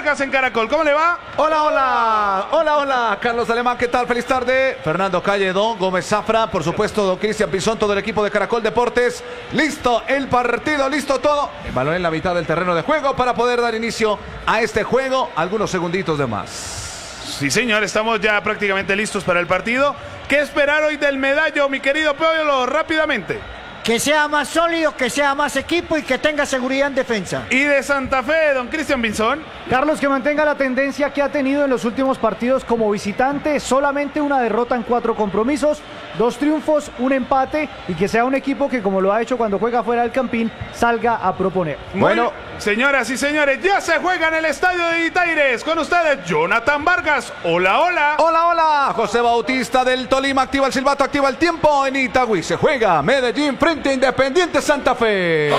Vargas en Caracol. ¿Cómo le va? Hola, hola, hola, hola, Carlos Alemán, ¿qué tal? Feliz tarde. Fernando Calle, Don Gómez Zafra, por supuesto, Don Cristian Pinzón, todo el equipo de Caracol Deportes. Listo el partido, listo todo. El balón en la mitad del terreno de juego para poder dar inicio a este juego. Algunos segunditos de más. Sí, señor, estamos ya prácticamente listos para el partido. ¿Qué esperar hoy del Medallo, mi querido Piolo? Rápidamente. Que sea más sólido, que sea más equipo y que tenga seguridad en defensa. Y de Santa Fe, don Cristian Pinzón. Carlos, que mantenga la tendencia que ha tenido en los últimos partidos como visitante, solamente una derrota en 4 compromisos, 2 triunfos, un empate, y que sea un equipo que, como lo ha hecho cuando juega fuera del Campín, salga a proponer. Bueno, señoras y señores, ya se juega en el estadio de Itaires. Con ustedes, Jonathan Vargas. Hola, hola. Hola, hola. José Bautista del Tolima activa el silbato, activa el tiempo en Itagüí. Se juega Medellín frente a Independiente Santa Fe.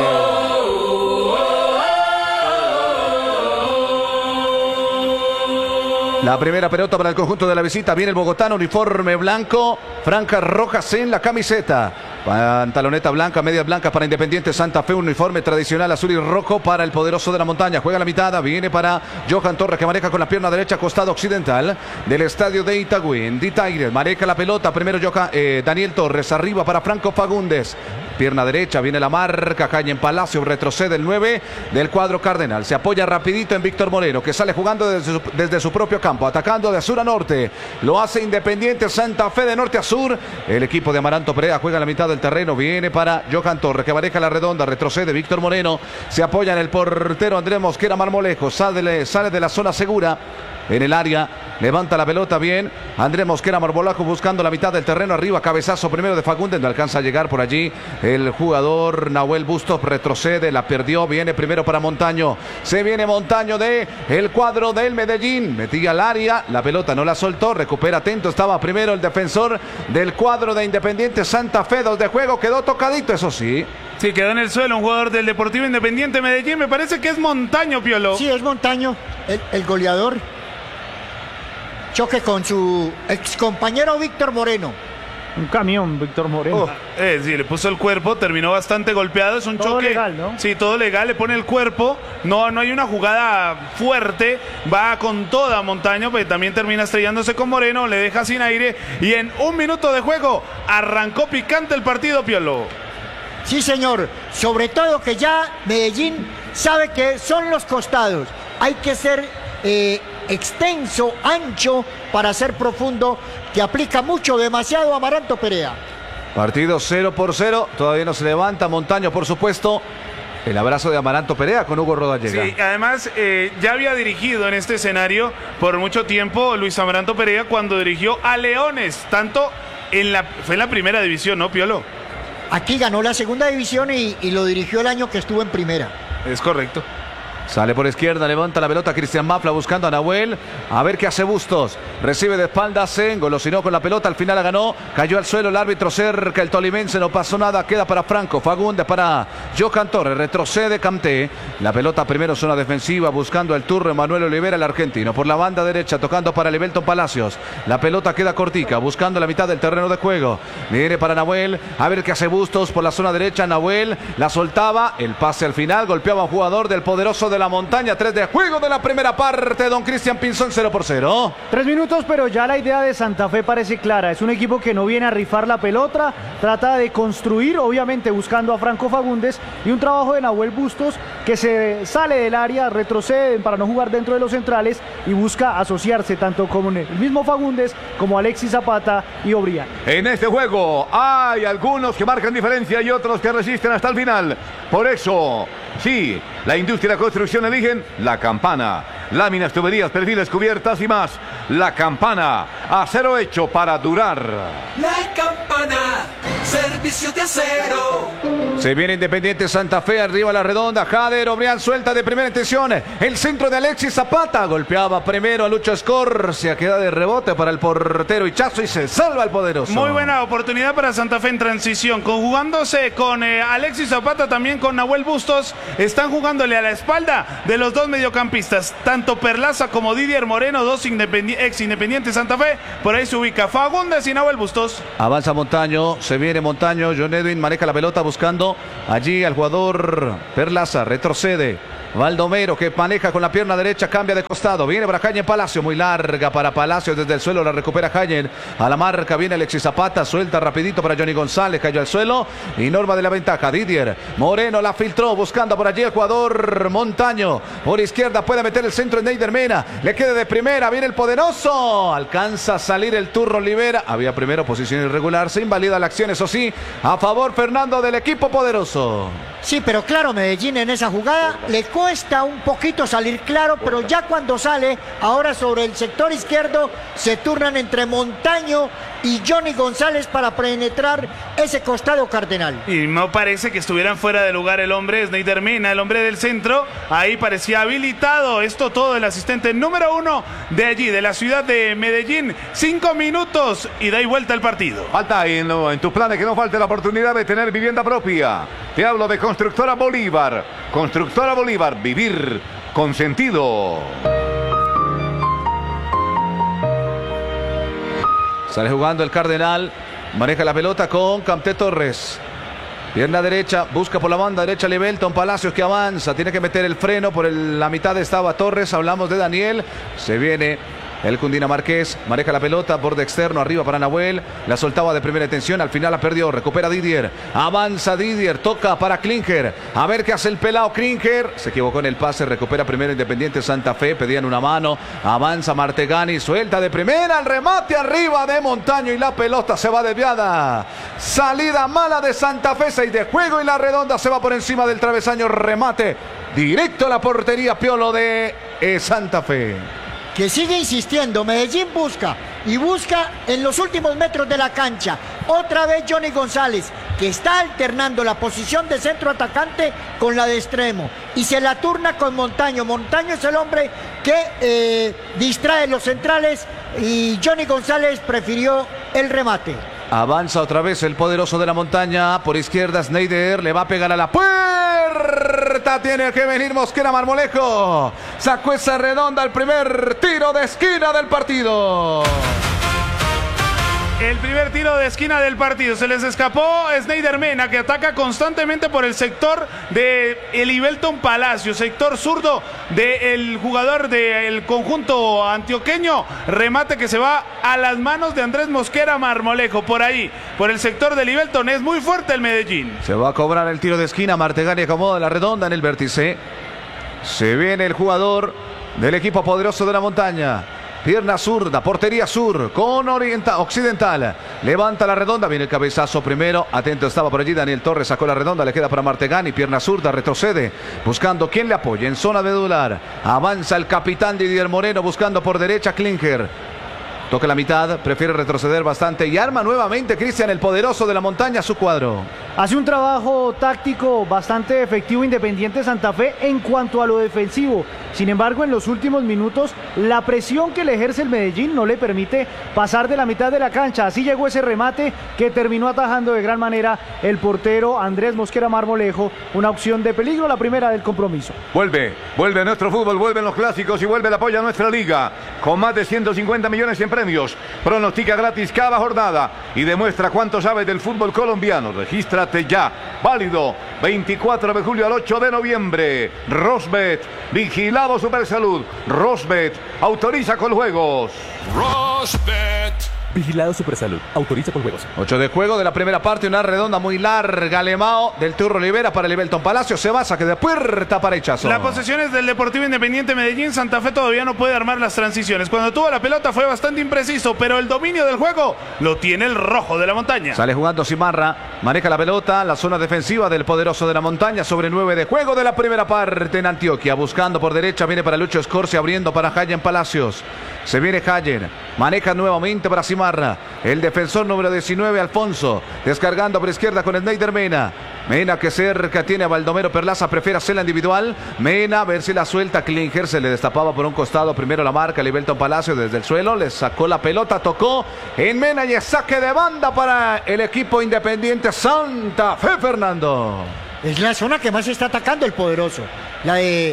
La primera pelota para el conjunto de la visita. Viene el bogotano, uniforme blanco, franjas rojas en la camiseta. Pantaloneta blanca, medias blancas para Independiente Santa Fe, uniforme tradicional azul y rojo para el poderoso de la montaña. Juega la mitad, viene para Johan Torres, que maneja con la pierna derecha, costado occidental del estadio de Itagüí. En Itaires maneja la pelota, primero Daniel Torres, arriba para Franco Fagundes. Pierna derecha, viene la marca, cae en Palacio, retrocede el 9 del cuadro cardenal. Se apoya rapidito en Víctor Moreno, que sale jugando desde su propio campo, atacando de sur a norte. Lo hace Independiente Santa Fe de norte a sur. El equipo de Amaranto Perea juega en la mitad del terreno, viene para Johan Torres, que maneja la redonda, retrocede Víctor Moreno, se apoya en el portero Andrés Mosquera Marmolejo, sale de la zona segura. En el área, levanta la pelota bien. Andrés Mosquera Marmolejo buscando la mitad del terreno. Arriba, cabezazo primero de Fagundes. No alcanza a llegar por allí el jugador Nahuel Bustos. Retrocede, la perdió. Viene primero para Montaño. Se viene Montaño de el cuadro del Medellín. Metía al área. La pelota no la soltó. Recupera atento. Estaba primero el defensor del cuadro de Independiente Santa Fe. 2 de juego. Quedó tocadito, eso sí. Sí, quedó en el suelo un jugador del Deportivo Independiente Medellín. Me parece que es Montaño, Piolo. Sí, es Montaño, el goleador. Choque con su excompañero Víctor Moreno. Un camión, Víctor Moreno. Sí, le puso el cuerpo, terminó bastante golpeado. Es un todo choque legal, ¿no? Sí, todo legal, le pone el cuerpo. No hay una jugada fuerte. Va con toda Montaño, pero también termina estrellándose con Moreno. Le deja sin aire. Y en 1 minuto de juego arrancó picante el partido, Piolo. Sí, señor. Sobre todo que ya Medellín sabe que son los costados. Hay que ser extenso, ancho, para ser profundo, que aplica mucho, demasiado Amaranto Perea. Partido 0-0, todavía no se levanta Montaño, por supuesto. El abrazo de Amaranto Perea con Hugo Rodallega. Sí, además ya había dirigido en este escenario por mucho tiempo Luis Amaranto Perea cuando dirigió a Leones, tanto fue en la primera división, ¿no, Piolo? Aquí ganó la segunda división y lo dirigió el año que estuvo en primera. Es correcto. Sale por izquierda, levanta la pelota Cristian Mafla buscando a Nahuel. A ver qué hace Bustos. Recibe de espaldas, se engolosinó con la pelota. Al final la ganó. Cayó al suelo el árbitro cerca. El tolimense no pasó nada. Queda para Franco Fagundes, para Johan Torres. Retrocede Camté. La pelota primero zona defensiva buscando el turno Manuel Olivera, el argentino. Por la banda derecha tocando para Libelton Palacios. La pelota queda cortica buscando la mitad del terreno de juego. Viene para Nahuel. A ver qué hace Bustos por la zona derecha. Nahuel la soltaba. El pase al final. Golpeaba a un jugador del poderoso de la montaña. 3 de juego de la primera parte. Don Cristian Pinzón, 0-0. 3 minutos, pero ya la idea de Santa Fe parece clara. Es un equipo que no viene a rifar la pelota, trata de construir, obviamente buscando a Franco Fagundes, y un trabajo de Nahuel Bustos que se sale del área, retrocede para no jugar dentro de los centrales y busca asociarse tanto con el mismo Fagundes como Alexis Zapata y Obrián. En este juego hay algunos que marcan diferencia y otros que resisten hasta el final. Por eso, sí, la industria de la construcción eligen La Campana. Láminas, tuberías, perfiles, cubiertas y más. La Campana, acero hecho para durar. La Campana, servicio de acero. Se viene Independiente Santa Fe, arriba a la redonda. Jader Obrián suelta de primera intención. El centro de Alexis Zapata. Golpeaba primero a Lucho Escorcia. Queda de rebote para el portero Hichazo y se salva el poderoso. Muy buena oportunidad para Santa Fe en transición. Conjugándose con Alexis Zapata, también con Nahuel Bustos. Están jugándole a la espalda de los dos mediocampistas. Tanto Perlaza como Didier Moreno, dos ex Independiente Santa Fe. Por ahí se ubica Fagundes y Nahuel Bustos. Avanza Montaño. Se viene Montaño. John Edwin maneja la pelota buscando allí al jugador Perlaza. Retrocede. Baldomero que maneja con la pierna derecha, cambia de costado. Viene para Jayen Palacio, muy larga para Palacio desde el suelo, la recupera Jayen. A la marca viene Alexis Zapata, suelta rapidito para Johnny González, cayó al suelo y Norma de la ventaja. Didier Moreno la filtró, buscando por allí el jugador Montaño. Por izquierda puede meter el centro en Neider Mena, le queda de primera, viene el poderoso. Alcanza a salir el Turro Olivera. Había primero posición irregular, se invalida la acción, eso sí, a favor Fernando del equipo poderoso. Sí, pero claro, Medellín en esa jugada le cuesta un poquito salir claro, pero ya cuando sale, ahora sobre el sector izquierdo, se turnan entre Montaño y Johnny González para penetrar ese costado cardenal. Y no parece que estuvieran fuera de lugar el hombre, Neider Mena, el hombre del centro. Ahí parecía habilitado. Esto todo el asistente número 1 de allí, de la ciudad de Medellín. 5 minutos y da y vuelta el partido. Falta en tus planes que no falte la oportunidad de tener vivienda propia. Te hablo de Constructora Bolívar. Constructora Bolívar, vivir con sentido. Sale jugando el Cardenal, maneja la pelota con Camté Torres. Pierna derecha, busca por la banda derecha Lebelton Palacios que avanza, tiene que meter el freno, por la mitad estaba Torres, hablamos de Daniel, se viene el cundinamarqués, maneja la pelota, borde externo, arriba para Nahuel, la soltaba de primera intención, al final la perdió, recupera Didier, avanza Didier, toca para Klinger, a ver qué hace el pelado Klinger, se equivocó en el pase, recupera primero Independiente Santa Fe, pedían una mano, avanza Martegani, suelta de primera, el remate arriba de Montaño y la pelota se va desviada, salida mala de Santa Fe, 6 de juego y la redonda se va por encima del travesaño, remate directo a la portería Piolo de Santa Fe. Que sigue insistiendo, Medellín busca y busca en los últimos metros de la cancha. Otra vez Johnny González, que está alternando la posición de centro atacante con la de extremo. Y se la turna con Montaño. Montaño es el hombre que distrae los centrales y Johnny González prefirió el remate. Avanza otra vez el poderoso de la montaña. Por izquierda Schneider le va a pegar a la puerta. Tiene que venir Mosquera Marmolejo. Sacó esa redonda el primer tiro de esquina del partido. El primer tiro de esquina del partido. Se les escapó Neider Mena, que ataca constantemente por el sector de Elibelton Palacio, sector zurdo del jugador del conjunto antioqueño. Remate que se va a las manos de Andrés Mosquera Marmolejo. Por ahí, por el sector de Elibelton. Es muy fuerte el Medellín. Se va a cobrar el tiro de esquina. Martegani acomoda la redonda en el vértice. Se viene el jugador del equipo poderoso de la montaña. Pierna zurda, portería sur, con occidental. Levanta la redonda, viene el cabezazo primero. Atento estaba por allí Daniel Torres, sacó la redonda, le queda para Martegani. Pierna zurda, retrocede, buscando quien le apoye en zona medular. Avanza el capitán Didier Moreno, buscando por derecha Klinger. Toca la mitad, prefiere retroceder bastante y arma nuevamente Cristian, el poderoso de la montaña, su cuadro. Hace un trabajo táctico bastante efectivo Independiente Santa Fe en cuanto a lo defensivo. Sin embargo, en los últimos minutos, la presión que le ejerce el Medellín no le permite pasar de la mitad de la cancha. Así llegó ese remate que terminó atajando de gran manera el portero Andrés Mosquera Marmolejo. Una opción de peligro, la primera del compromiso. Vuelve nuestro fútbol, vuelven los clásicos y vuelve el apoyo a nuestra liga. Con más de 150 millones en premios. Pronostica gratis cada jornada y demuestra cuánto sabe del fútbol colombiano. Regístrate ya. Válido 24 de julio al 8 de noviembre. Rosbet, vigilado Supersalud. Rosbet, autoriza con juegos. Rosbet. Vigilado Supersalud. Autoriza con juegos. 8 de juego de la primera parte. Una redonda muy larga. Lemao del Turro Olivera para Elibelton Palacio. Se va, saque de puerta para Echazo. La posesión es del Deportivo Independiente Medellín. Santa Fe todavía no puede armar las transiciones. Cuando tuvo la pelota fue bastante impreciso, pero el dominio del juego lo tiene el rojo de la montaña. Sale jugando Simarra. Maneja la pelota. La zona defensiva del poderoso de la montaña. Sobre 9 de juego de la primera parte en Antioquia. Buscando por derecha. Viene para Lucho Escorcia. Abriendo para Jayen Palacios. Se viene Jayen. Maneja nuevamente para Simarra. El defensor número 19, Alfonso. Descargando por izquierda con Neider Mena. Mena que cerca tiene a Baldomero Perlaza. Prefiere hacerla individual. Mena, a ver si la suelta. Klinger se le destapaba por un costado. Primero la marca Elibelton Palacio desde el suelo. Le sacó la pelota. Tocó en Mena y es saque de banda para el equipo Independiente Santa Fe, Fernando. Es la zona que más está atacando el poderoso. La de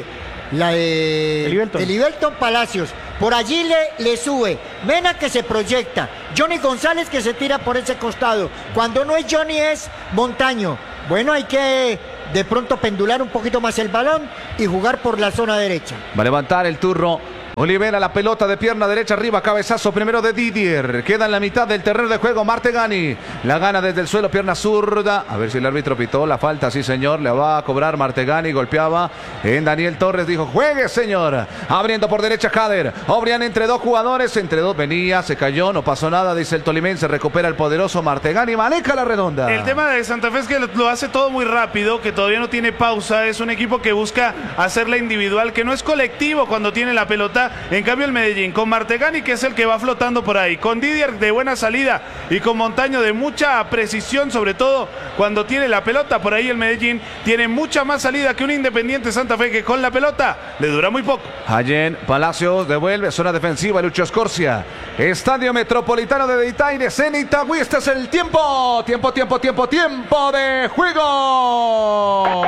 Elibelton Palacios. Por allí le sube. Mena que se proyecta. Johnny González que se tira por ese costado. Cuando no es Johnny es Montaño. Bueno, hay que de pronto pendular un poquito más el balón y jugar por la zona derecha. Va a levantar el turno Olivera, la pelota de pierna derecha arriba, cabezazo primero de Didier. Queda en la mitad del terreno de juego Martegani. La gana desde el suelo, pierna zurda. A ver si el árbitro pitó la falta, sí señor. Le va a cobrar Martegani, golpeaba en Daniel Torres. Dijo, juegue señor. Abriendo por derecha Jader. Obrian entre dos jugadores, entre dos venía, se cayó, no pasó nada, dice el tolimense. Recupera el poderoso Martegani, maneja la redonda. El tema de Santa Fe es que lo hace todo muy rápido, que todavía no tiene pausa. Es un equipo que busca hacerla individual, que no es colectivo cuando tiene la pelota. En cambio el Medellín con Martegani, que es el que va flotando por ahí, con Didier de buena salida y con Montaño de mucha precisión, sobre todo cuando tiene la pelota. Por ahí el Medellín tiene mucha más salida que un Independiente Santa Fe, que con la pelota le dura muy poco. Allen Palacios devuelve, zona defensiva, Lucho Escorcia. Estadio Metropolitano de Deitaires en Itagüí. Este es el tiempo de juego.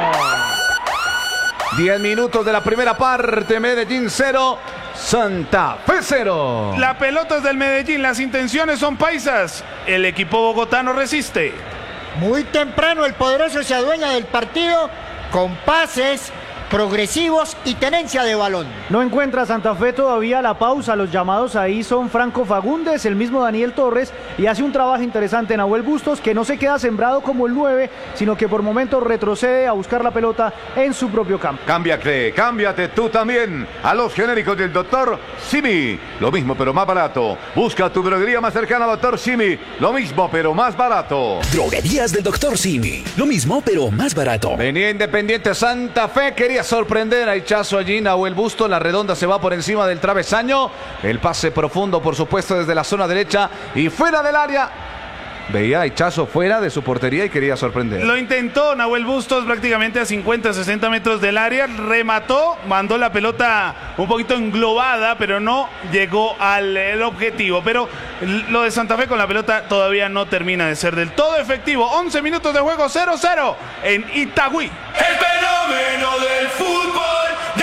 10 minutos de la primera parte, Medellín 0, Santa Fe 0. La pelota es del Medellín, las intenciones son paisas. El equipo bogotano resiste. Muy temprano el poderoso se adueña del partido con pases progresivos y tenencia de balón. No encuentra Santa Fe todavía la pausa. Los llamados ahí son Franco Fagundes, el mismo Daniel Torres, y hace un trabajo interesante en Nahuel Bustos, que no se queda sembrado como el 9, sino que por momentos retrocede a buscar la pelota en su propio campo. Cámbiate tú también a los genéricos del Dr. Simi. Lo mismo pero más barato. Busca tu droguería más cercana, Dr. Simi. Lo mismo pero más barato. Droguerías del Dr. Simi. Lo mismo pero más barato. Venía Independiente Santa Fe, quería sorprender a Hichazo allí, Nahuel Bustos, la redonda se va por encima del travesaño, el pase profundo por supuesto desde la zona derecha y fuera del área. Veía a Hichazo fuera de su portería y quería sorprender. Lo intentó Nahuel Bustos prácticamente a 50, 60 metros del área. Remató, mandó la pelota un poquito englobada, pero no llegó al objetivo. Pero lo de Santa Fe con la pelota todavía no termina de ser del todo efectivo. 11 minutos de juego, 0-0 en Itagüí. El fenómeno del fútbol de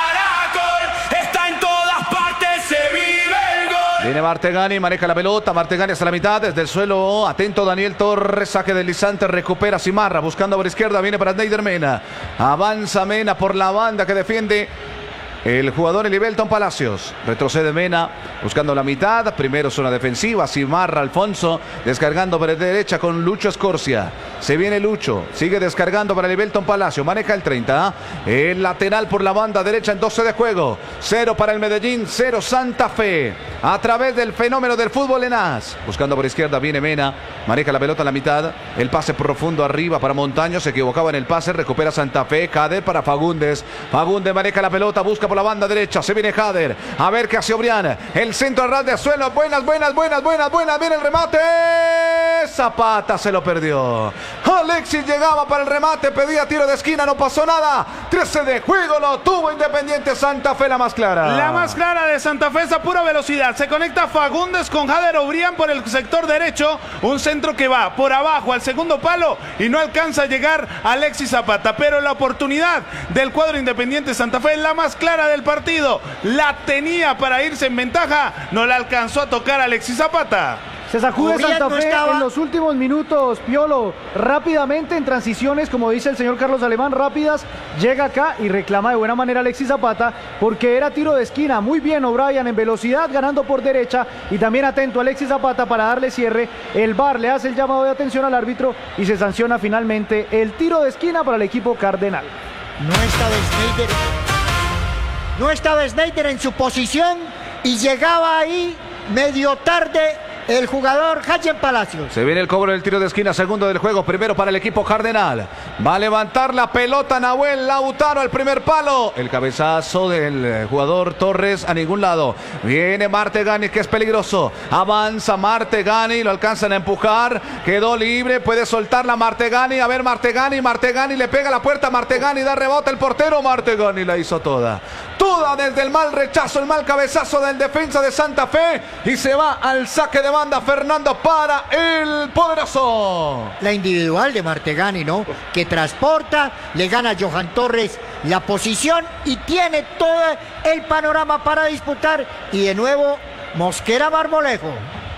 Caracol está en todas partes, se vive el gol. Viene Martegani, maneja la pelota, Martegani hasta la mitad, desde el suelo, atento Daniel Torres, saque deslizante, recupera Simarra, buscando por izquierda, viene para Neider Mena, avanza Mena por la banda que defiende el jugador Elivelton Palacios. Retrocede Mena, buscando la mitad, primero zona defensiva, Simarra, Alfonso, descargando por la derecha con Lucho Escorcia. Se viene Lucho, sigue descargando para Elivelton Palacios, maneja el 30, el lateral por la banda derecha en 12 de juego. 0 para el Medellín, 0 Santa Fe. A través del fenómeno del fútbol en AS. Buscando por izquierda, viene Mena, maneja la pelota en la mitad, el pase profundo arriba para Montaño, se equivocaba en el pase, recupera Santa Fe, Jader para Fagundes. Fagundes maneja la pelota, busca por la banda derecha, se viene Jader, a ver qué hace Obrian, el centro al ras de suelo, buenas, viene el remate, Zapata se lo perdió, Alexis llegaba para el remate, pedía tiro de esquina, no pasó nada, 13 de juego, lo tuvo Independiente Santa Fe, la más clara. La más clara de Santa Fe es a pura velocidad, se conecta Fagundes con Jader Obrian por el sector derecho, un centro que va por abajo al segundo palo y no alcanza a llegar Alexis Zapata, pero la oportunidad del cuadro Independiente Santa Fe es la más clara del partido, la tenía para irse en ventaja, no la alcanzó a tocar Alexis Zapata. Se sacude Obrian Santa no Fe estaba en los últimos minutos, Piolo, rápidamente en transiciones, como dice el señor Carlos Alemán, rápidas, llega acá y reclama de buena manera Alexis Zapata, porque era tiro de esquina. Muy bien O'Brien en velocidad, ganando por derecha, y también atento Alexis Zapata para darle cierre. El VAR le hace el llamado de atención al árbitro y se sanciona finalmente el tiro de esquina para el equipo cardenal. No estaba Sneijder en su posición y llegaba ahí medio tarde el jugador Allen Palacios. Se viene el cobro del tiro de esquina, segundo del juego, primero para el equipo cardenal. Va a levantar la pelota Nahuel Lautaro al primer palo. El cabezazo del jugador Torres a ningún lado. Viene Martegani, que es peligroso. Avanza Martegani, lo alcanzan a empujar. Quedó libre, puede soltarla Martegani. A ver Martegani le pega a la puerta. Martegani da rebote el portero. Martegani la hizo toda desde el mal rechazo, el mal cabezazo del defensa de Santa Fe. Y se va al saque de banda Fernando para el poderoso. La individual de Martegani, ¿no? Que transporta, le gana a Johan Torres la posición y tiene todo el panorama para disputar. Y de nuevo, Mosquera Marmolejo.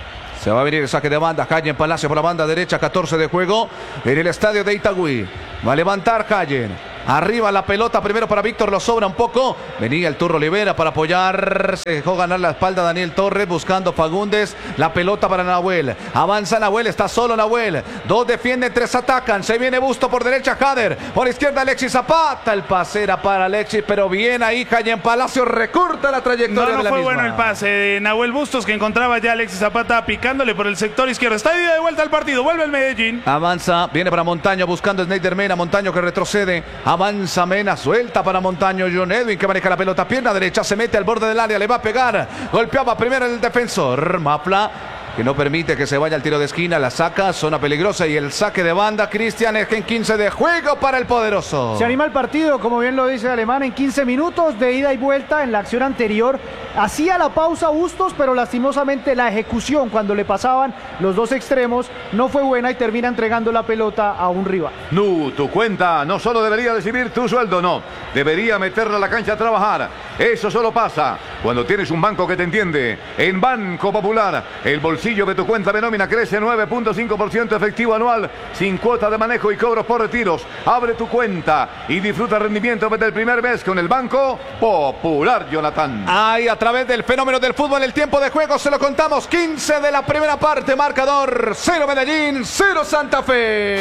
Se va a venir el saque de banda. Callen Palacio por la banda derecha. 14 de juego en el estadio de Itagüí. Va a levantar Callen. Arriba la pelota primero para Víctor, lo sobra un poco. Venía el Turro Olivera para apoyar. Se dejó ganar la espalda Daniel Torres buscando Fagundes. La pelota para Nahuel. Avanza Nahuel, está solo Nahuel. 2 defienden, 3 atacan. Se viene Busto por derecha, Jader. Por izquierda Alexis Zapata. El pase era para Alexis, pero bien ahí Callen Palacio recorta la trayectoria de la fue misma. bueno el pase de Nahuel Bustos, que encontraba ya a Alexis Zapata picándole por el sector izquierdo. Está de vuelta al partido, vuelve el Medellín. Avanza, viene para Montaño buscando Sneider Mena. Montaño que retrocede. Avanza Mena, suelta para Montaño. John Edwin que maneja la pelota, pierna derecha, se mete al borde del área, le va a pegar. Golpeaba primero el defensor. Mafla, que no permite que se vaya al tiro de esquina, la saca, zona peligrosa y el saque de banda. Cristian es en 15 de juego para el poderoso. Se anima el partido, como bien lo dice Alemán, en 15 minutos de ida y vuelta. En la acción anterior hacía la pausa Bustos, pero lastimosamente la ejecución cuando le pasaban los dos extremos no fue buena y termina entregando la pelota a un rival. Tu cuenta no solo debería recibir tu sueldo, no. Debería meterla a la cancha a trabajar. Eso solo pasa cuando tienes un banco que te entiende. En Banco Popular, el bolsillo de tu cuenta de nómina crece 9.5% efectivo anual, sin cuota de manejo y cobros por retiros. Abre tu cuenta y disfruta rendimiento desde el primer mes con el Banco Popular, Jonathan. Ahí a través del fenómeno del fútbol, el tiempo de juego se lo contamos. 15 de la primera parte, marcador 0 Medellín, 0 Santa Fe.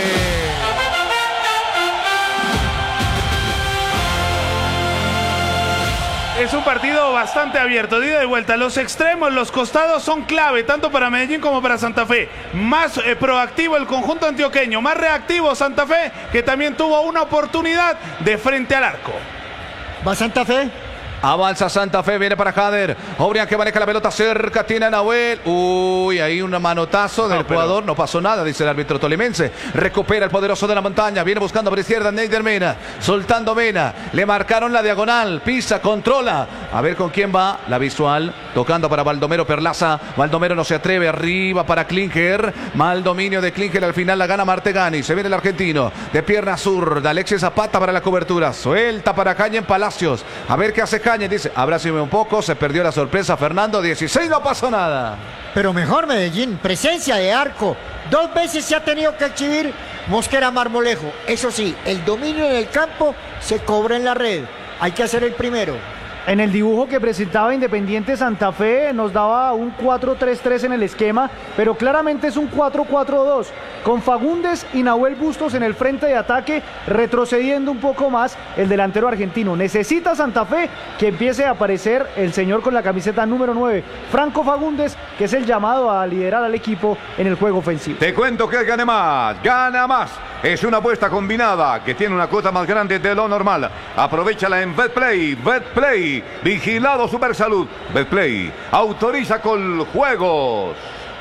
Es un partido bastante abierto, de ida y vuelta. Los extremos, los costados son clave, tanto para Medellín como para Santa Fe. Más proactivo el conjunto antioqueño, más reactivo Santa Fe, que también tuvo una oportunidad de frente al arco. ¿Va Santa Fe? Avanza Santa Fe, viene para Jader. Obrian que maneja la pelota cerca, tiene a Nahuel. Uy, ahí un manotazo del jugador. No pasó nada, dice el árbitro tolimense. Recupera el poderoso de la montaña. Viene buscando por izquierda Neider Mena. Soltando Mena. Le marcaron la diagonal. Pisa, controla. A ver con quién va. La visual. Tocando para Baldomero Perlaza. Baldomero no se atreve. Arriba para Klinker. Mal dominio de Klinker. Al final la gana Martegani. Se viene el argentino. De pierna zurda. Alexis Zapata para la cobertura. Suelta para Callen Palacios. A ver qué hace Callen. Dice, abrázame un poco, se perdió la sorpresa Fernando, 16, no pasó nada. Pero mejor Medellín, presencia de arco. 2 veces se ha tenido que exhibir Mosquera Marmolejo. Eso sí, el dominio en el campo se cobra en la red. Hay que hacer el primero. En el dibujo que presentaba Independiente Santa Fe nos daba un 4-3-3 en el esquema, pero claramente es un 4-4-2, con Fagundes y Nahuel Bustos en el frente de ataque, retrocediendo un poco más el delantero argentino. Necesita Santa Fe que empiece a aparecer el señor con la camiseta número 9, Franco Fagundes, que es el llamado a liderar al equipo en el juego ofensivo. Te cuento que gane más, gana más. Es una apuesta combinada que tiene una cuota más grande de lo normal. Aprovechala en Betplay. Betplay, vigilado Supersalud. Betplay, autoriza con juegos.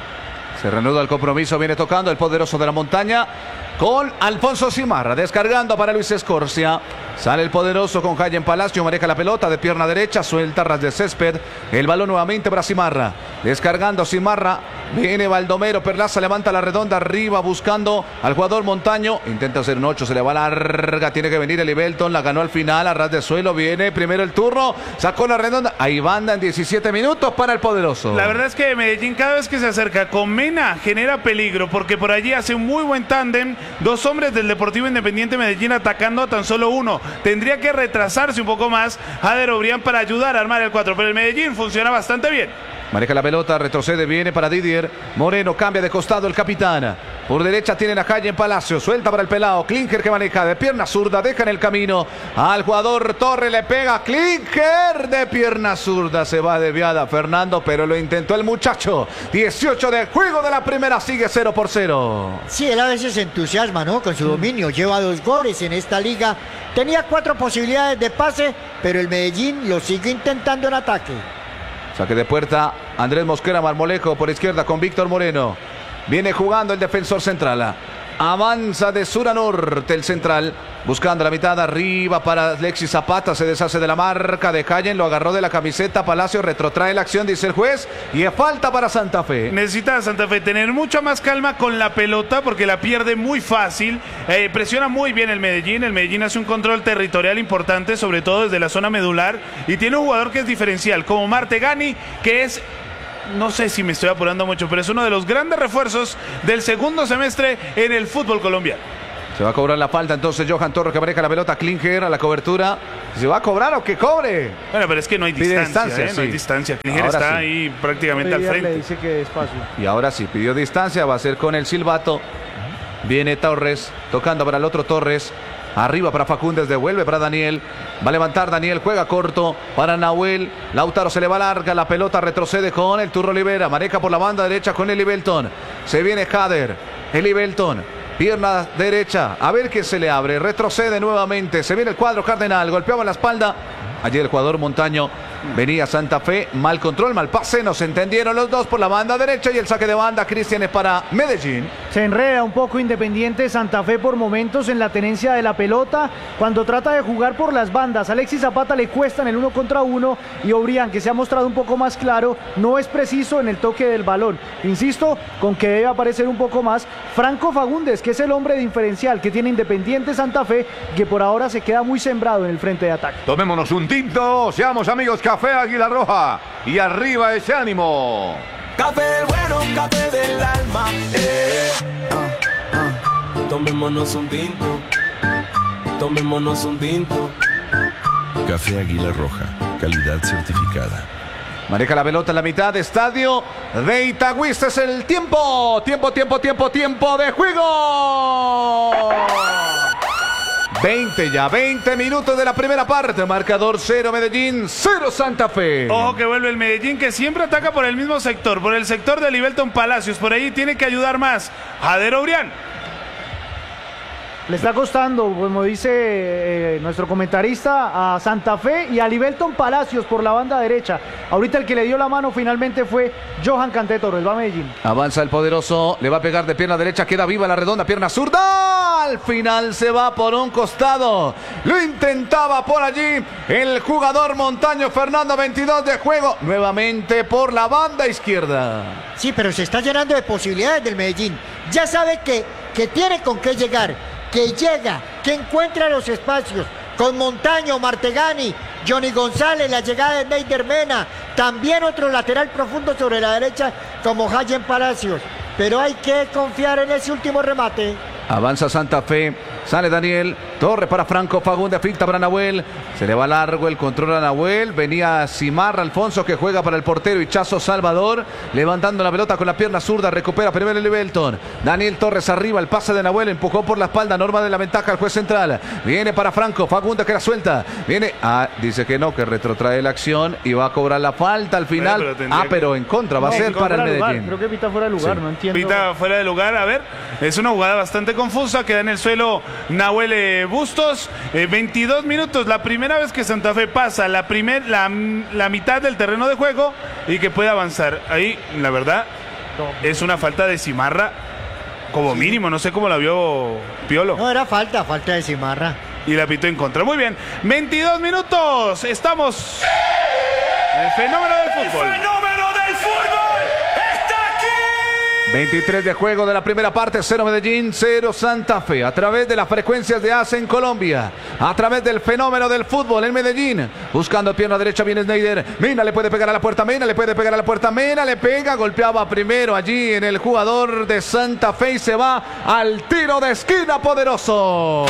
Se reanuda el compromiso, viene tocando el poderoso de la montaña con Alfonso Cimarra, descargando para Luis Escorcia. Sale el poderoso con Callen Palacio, maneja la pelota de pierna derecha, suelta ras de césped. El balón nuevamente para Cimarra. Descargando Cimarra, viene Baldomero Perlaza, levanta la redonda arriba buscando al jugador Montaño. Intenta hacer un 8, se le va larga, tiene que venir el Ibelton, la ganó al final, a ras de suelo, viene primero el turno, sacó la redonda. Ahí banda en 17 minutos para el poderoso. La verdad es que Medellín cada vez que se acerca con Mena genera peligro, porque por allí hace un muy buen tándem. 2 hombres del Deportivo Independiente Medellín atacando a tan solo uno. Tendría que retrasarse un poco más Jader Obrián para ayudar a armar el 4, pero el Medellín funciona bastante bien. Maneja la pelota, retrocede, viene para Didier Moreno, cambia de costado el capitán. Por derecha tienen a Callen Palacio, suelta para el pelado. Klinker que maneja de pierna zurda, deja en el camino al jugador Torre, le pega Klinker de pierna zurda, se va desviada Fernando, pero lo intentó el muchacho. 18 de juego de la primera, sigue 0-0. Sí, él a veces se entusiasma, ¿no? Con su dominio, lleva 2 goles en esta liga. Tenía 4 posibilidades de pase, pero el Medellín lo sigue intentando en ataque. Saque de puerta, Andrés Mosquera Marmolejo por izquierda con Víctor Moreno. Viene jugando el defensor central. Avanza de sur a norte el central, buscando la mitad arriba para Alexis Zapata, se deshace de la marca de Callen, lo agarró de la camiseta, Palacio retrotrae la acción, dice el juez, y es falta para Santa Fe. Necesita Santa Fe tener mucha más calma con la pelota porque la pierde muy fácil, presiona muy bien el Medellín hace un control territorial importante, sobre todo desde la zona medular, y tiene un jugador que es diferencial, como Martegani, que es no sé si me estoy apurando mucho, pero es uno de los grandes refuerzos del segundo semestre en el fútbol colombiano. Se va a cobrar la falta entonces Johan Torres que maneja la pelota. Klinger a la cobertura. ¿Se va a cobrar o que cobre? Bueno, pero es que no hay Pide distancia, distancia, no hay sí. distancia. Klinger Ahora está sí. ahí prácticamente al Le frente. dice que despacio. Y ahora sí, pidió distancia, va a ser con el silbato. Viene Torres, tocando para el otro Torres. Arriba para Facundo, devuelve para Daniel. Va a levantar Daniel, juega corto para Nahuel. Lautaro se le va larga, la pelota retrocede con el Turro Olivera. Maneja por la banda derecha con Eli Belton. Se viene Jader, Eli Belton. Pierna derecha, a ver qué se le abre. Retrocede nuevamente, se viene el cuadro Cardenal. Golpeaba en la espalda. Allí el jugador Montaño. Venía Santa Fe, mal control, mal pase, no se entendieron los dos por la banda derecha y el saque de banda, Cristian, es para Medellín. Se enreda un poco Independiente Santa Fe por momentos en la tenencia de la pelota. Cuando trata de jugar por las bandas, Alexis Zapata le cuesta en el 1 contra 1 y Obrián, que se ha mostrado un poco más claro, no es preciso en el toque del balón. Insisto, con que debe aparecer un poco más Franco Fagundes, que es el hombre diferencial que tiene Independiente Santa Fe, que por ahora se queda muy sembrado en el frente de ataque. Tomémonos un tinto, seamos amigos, Café Águila Roja. Y arriba ese ánimo. Café bueno, café del alma. Tomémonos un tinto. Tomémonos un tinto. Café Águila Roja, calidad certificada. Maneja la pelota en la mitad de estadio de Itagüí. Este es el tiempo. Tiempo de juego. 20 minutos de la primera parte. Marcador 0 Medellín, 0 Santa Fe. Ojo que vuelve el Medellín, que siempre ataca por el mismo sector, por el sector de Libelton Palacios. Por ahí tiene que ayudar más Jader Obrián. Le está costando, como dice nuestro comentarista, a Santa Fe y a Libelton Palacios por la banda derecha. Ahorita el que le dio la mano finalmente fue Johan Canté Torres. Va a Medellín. Avanza el poderoso, le va a pegar de pierna derecha, queda viva la redonda, pierna zurda. Al final se va por un costado. Lo intentaba por allí el jugador Montaño Fernando, 22 de juego. Nuevamente por la banda izquierda. Sí, pero se está llenando de posibilidades del Medellín. Ya sabe que tiene con qué llegar, que llega, que encuentra los espacios. Con Montaño, Martegani, Johnny González, la llegada de Neider Mena. También otro lateral profundo sobre la derecha como Jayen Palacios. Pero hay que confiar en ese último remate. Avanza Santa Fe, sale Daniel, Torres para Franco Fagundes, finta para Nahuel, se le va largo el control a Nahuel, venía Cimarra Alfonso que juega para el portero Hichazo Salvador, levantando la pelota con la pierna zurda, recupera primero el Belton, Daniel Torres arriba, el pase de Nahuel, empujó por la espalda, Norma de la ventaja al juez central, viene para Franco Fagundes que la suelta, viene, dice que no, que retrotrae la acción y va a cobrar la falta al final, pero en contra, va a ser para el Medellín. Creo que pita fuera de lugar, Sí. no entiendo. Pita fuera de lugar, a ver, es una jugada bastante confusa, queda en el suelo Nahuel Bustos, 22 minutos, la primera vez que Santa Fe pasa la mitad del terreno de juego y que puede avanzar. Ahí, la verdad, es una falta de Cimarra, como mínimo, no sé cómo la vio Piolo. No era falta de Cimarra. Y la pitó en contra. Muy bien, 22 minutos, estamos en el fenómeno del fútbol. ¡Fenómeno del fútbol! ¡Está aquí! 23 de juego de la primera parte, 0 Medellín, 0 Santa Fe. A través de las frecuencias de ACE en Colombia, a través del fenómeno del fútbol en Medellín, buscando pierna derecha viene Snyder. Mena le puede pegar a la puerta, Mena le puede pegar a la puerta, Mena le pega, golpeaba primero allí en el jugador de Santa Fe y se va al tiro de esquina poderoso.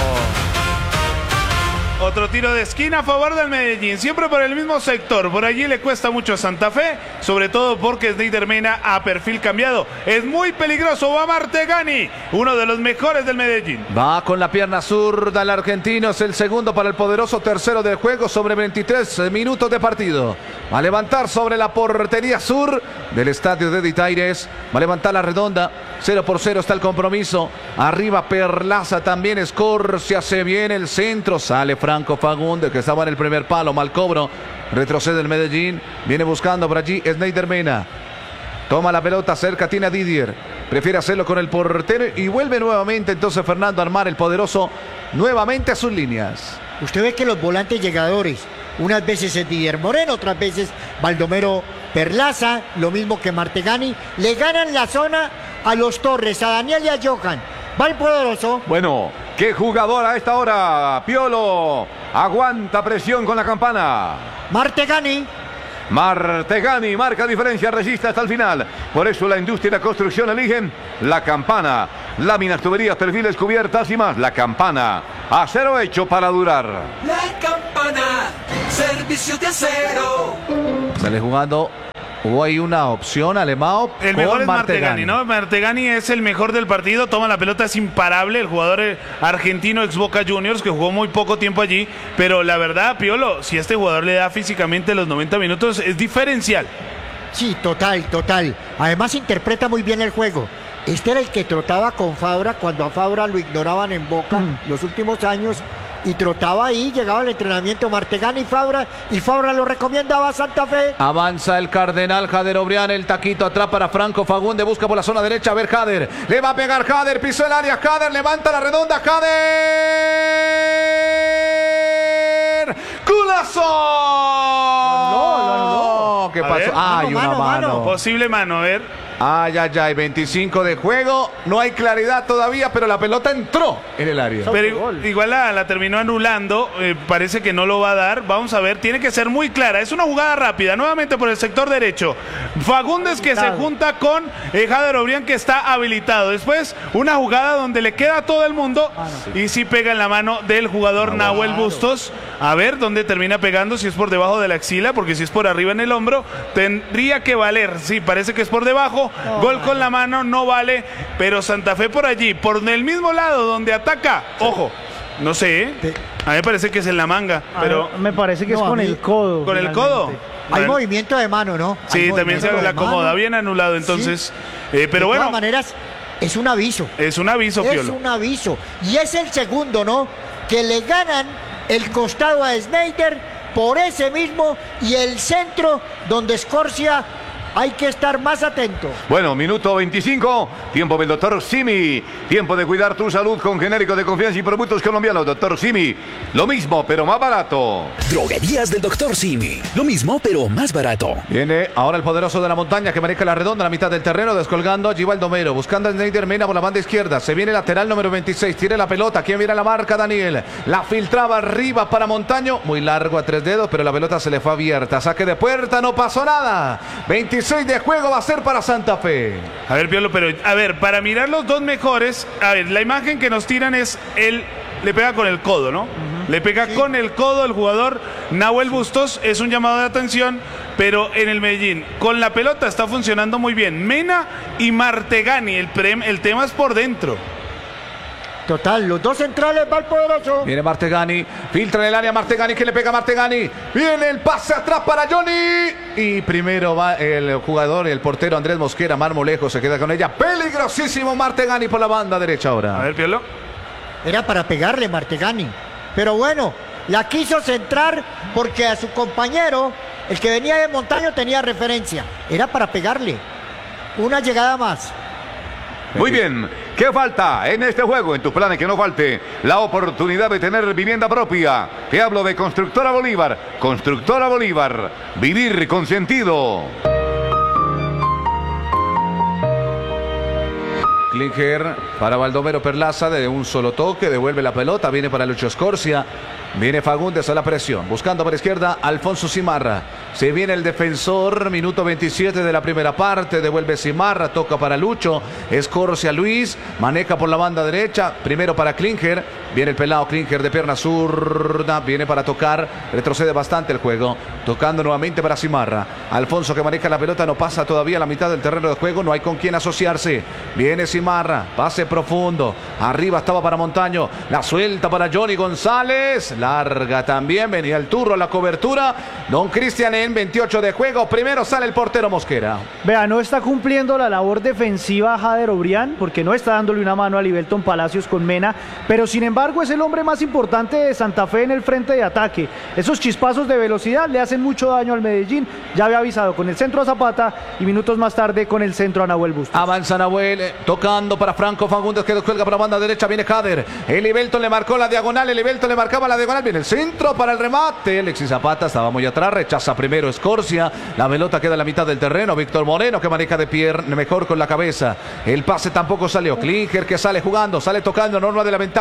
Otro tiro de esquina a favor del Medellín, siempre por el mismo sector. Por allí le cuesta mucho a Santa Fe, sobre todo porque es Neider Mena a perfil cambiado. Es muy peligroso, va Martegani, uno de los mejores del Medellín. Va con la pierna zurda el argentino, es el segundo para el poderoso, tercero del juego sobre 23 minutos de partido. Va a levantar sobre la portería sur del estadio de Ditaires, va a levantar la redonda, 0-0 está el compromiso. Arriba Perlaza, también Escorcia, se viene el centro, sale Franco Fagundes que estaba en el primer palo, mal cobro, retrocede el Medellín, viene buscando por allí Snyder Mena. Toma la pelota cerca, tiene a Didier. Prefiere hacerlo con el portero y vuelve nuevamente entonces Fernando a armar el poderoso nuevamente a sus líneas. Usted ve que los volantes llegadores, unas veces es Didier Moreno, otras veces Baldomero Perlaza, lo mismo que Martegani, le ganan la zona a los Torres, a Daniel y a Johan. Va el poderoso. Bueno, qué jugador a esta hora. Piolo aguanta presión con la campana. Martegani. Martegani marca diferencia, resiste hasta el final. Por eso la industria y la construcción eligen la Campana. Láminas, tuberías, perfiles, cubiertas y más. La Campana. Acero hecho para durar. La Campana, servicio de acero. Sale jugando. Hubo ahí una opción, Alemão. El mejor es Martegani, ¿no? Martegani es el mejor del partido, toma la pelota, es imparable. El jugador argentino ex Boca Juniors, que jugó muy poco tiempo allí. Pero la verdad, Piolo, si este jugador le da físicamente los 90 minutos, es diferencial. Sí, total. Además interpreta muy bien el juego. Este era el que trotaba con Fabra cuando a Fabra lo ignoraban en Boca los últimos años. Y trotaba ahí, llegaba al entrenamiento Martegani y Fabra lo recomendaba a Santa Fe. Avanza el Cardenal, Jader Obrián, el taquito atrás para Franco Fagundes, busca por la zona derecha, a ver Jader, le va a pegar Jader, pisó el área, Jader, levanta la redonda, Jader, ¡culazo! No. ¿Qué pasó? ver, Hay una mano. Posible mano, a ver. Ay, 25 de juego, no hay claridad todavía, pero la pelota entró en el área. Pero igual la terminó anulando, parece que no lo va a dar. Vamos a ver, tiene que ser muy clara. Es una jugada rápida, nuevamente por el sector derecho. Fagundes que se junta con Jader Obrián, que está habilitado. Después una jugada donde le queda a todo el mundo y sí pega en la mano del jugador Nahuel Bustos. A ver dónde termina pegando, si es por debajo de la axila, porque si es por arriba en el hombro, tendría que valer. Sí, parece que es por debajo. Gol con la mano no vale, pero Santa Fe por allí, por el mismo lado donde ataca, ojo, no sé, a mí me parece que es en la manga, pero me parece que es con el codo. ¿Con el codo? Hay movimiento de mano, ¿no? Sí, también se la acomoda, bien anulado entonces, pero bueno. De todas maneras, es un aviso. Es un aviso, Piolo. Es un aviso, y es el segundo, ¿no? Que le ganan el costado a Sneijder por ese mismo y el centro donde Scorsia. Hay que estar más atento. Bueno, minuto 25, tiempo del doctor Simi. Tiempo de cuidar tu salud con genérico de confianza y productos colombianos. Doctor Simi, lo mismo, pero más barato. Droguerías del Dr. Simi. Lo mismo, pero más barato. Viene ahora el poderoso de la montaña que maneja la redonda a la mitad del terreno, descolgando a Givaldo Mero, buscando a Sneijder Mena por la banda izquierda. Se viene lateral número 26, tiene la pelota. ¿Quién viene a la marca? Daniel. La filtraba arriba para Montaño, muy largo a 3 dedos, pero la pelota se le fue abierta. Saque de puerta, no pasó nada. 26 de juego va a ser para Santa Fe. A ver, Piolo, pero a ver, para mirar los dos mejores, a ver, la imagen que nos tiran es él le pega con el codo, ¿no? Le pega con el codo el jugador Nahuel Bustos, es un llamado de atención, pero en el Medellín con la pelota está funcionando muy bien. Mena y Martegani, el tema es por dentro. Total, los dos centrales va el poderoso. Viene Martegani, filtra en el área Martegani, que le pega a Martegani. Viene el pase atrás para Johnny. Y primero va el jugador, el portero Andrés Mosquera, Marmolejo se queda con ella. Peligrosísimo Martegani por la banda derecha ahora. A ver, Piolo. Era para pegarle Martegani. Pero bueno, la quiso centrar porque a su compañero, el que venía de Montaño, tenía referencia. Era para pegarle. Una llegada más. Muy bien, ¿qué falta en este juego? En tus planes que no falte la oportunidad de tener vivienda propia. Te hablo de Constructora Bolívar. Constructora Bolívar, vivir con sentido. Klinger para Baldomero Perlaza de un solo toque, devuelve la pelota, viene para Lucho Scorsia, viene Fagundes a la presión, buscando por izquierda Alfonso Simarra, se viene el defensor, minuto 27 de la primera parte, devuelve Simarra, toca para Lucho, Scorsia Luis, maneja por la banda derecha, primero para Klinger, viene el pelado Klinger de pierna zurda, viene para tocar, retrocede bastante el juego, tocando nuevamente para Simarra, Alfonso que maneja la pelota, no pasa todavía a la mitad del terreno de juego, no hay con quién asociarse, viene Simarra, pase profundo, arriba estaba para Montaño, la suelta para Johnny González, larga también, venía el turno a la cobertura, Don Cristian en 28 de juego, primero sale el portero Mosquera. Vea, no está cumpliendo la labor defensiva Jader Obrián, porque no está dándole una mano a Libelton Palacios con Mena, pero sin embargo es el hombre más importante de Santa Fe en el frente de ataque. Esos chispazos de velocidad le hacen mucho daño al Medellín, ya había avisado con el centro a Zapata y minutos más tarde con el centro a Nahuel Bustos. Avanza Nahuel, tocando para Franco Fagundes que descuelga para la banda derecha, viene Jader, el Libelton le marcó la diagonal, el Libelton le marcaba la diagonal, viene el centro para el remate, Alexis Zapata estaba muy atrás, rechaza primero Scorsia, la pelota queda en la mitad del terreno, Víctor Moreno que maneja de pierna mejor con la cabeza, el pase tampoco salió, Klinger que sale jugando, sale tocando, norma de la ventaja, quedó suelto.